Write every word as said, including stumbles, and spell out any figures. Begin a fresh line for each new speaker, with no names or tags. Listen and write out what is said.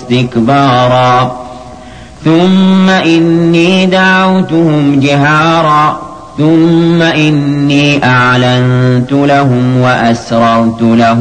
اسْتِكْبَارًا ثُمَّ إِنِّي دَعَوْتُهُمْ جِهَارًا ثُمَّ إِنِّي أَعْلَنتُ لَهُمْ وَأَسْرَرْتُ لَهُمْ